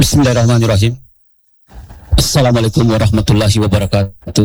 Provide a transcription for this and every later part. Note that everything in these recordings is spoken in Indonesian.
Bismillahirrahmanirrahim. Assalamualaikum warahmatullahi wabarakatuh.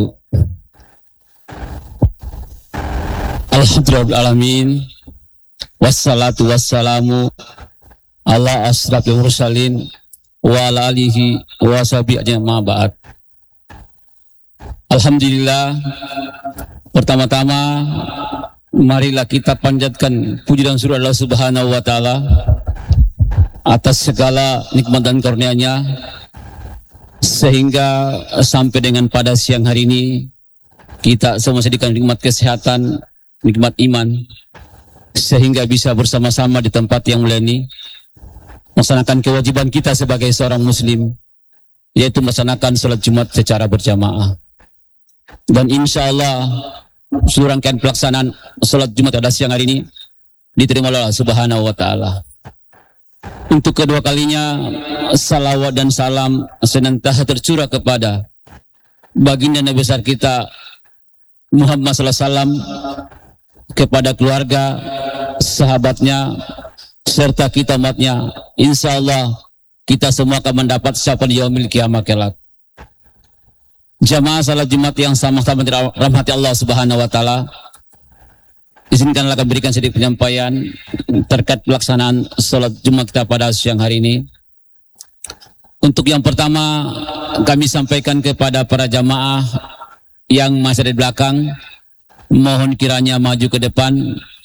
Alhamdulillahirrahmanirrahim. Wassalatu wassalamu ala asrafil mursalin wa ala alihi wa sahbihi ma ba'd. Alhamdulillah, pertama-tama marilah kita panjatkan puji dan syukur Allah Subhanahu wa taala atas segala nikmat dan karunia-Nya sehingga sampai dengan pada siang hari ini kita semua diberikan nikmat kesehatan, nikmat iman, sehingga bisa bersama-sama di tempat yang mulia ini melaksanakan kewajiban kita sebagai seorang muslim, yaitu melaksanakan sholat Jumat secara berjamaah. Dan insya Allah seluruh rangkaian pelaksanaan sholat Jumat pada siang hari ini diterima oleh Allah Subhanahu wa taala. Untuk kedua kalinya salawat dan salam senantiasa tercurah kepada baginda Nabi besar kita Muhammad sallallahu alaihi wasallam, kepada keluarga, sahabatnya, serta kita umatnya. Insya Allah kita semua akan mendapat syafaat yaumil kiamah kelak. Jamaah salat Jumat yang sama-sama dirahmati Allah Subhanahu wa taala, izinkanlah kami berikan sedikit penyampaian terkait pelaksanaan salat Jumat kita pada siang hari ini. Untuk yang pertama, kami sampaikan kepada para jamaah yang masih ada di belakang, mohon kiranya maju ke depan